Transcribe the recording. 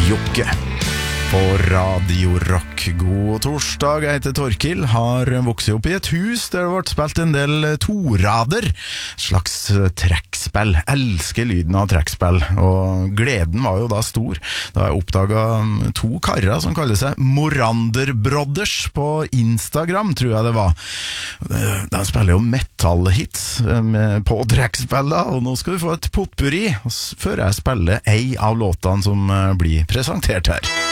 Jokke på Radio Rock. God torsdag, jeg heter Torkil, har vokset opp i et hus der det ble spilt en del torader, slags trekkspill. Elsker lyden av trekkspill, og gleden var jo da stor da jeg oppdaget to karer som kaller seg Morander Brothers på Instagram, tror jeg det var. De spiller jo metal-hits på trekkspillet, og nå skal du få et potpourri før jeg spiller ei av låtene som blir presentert her.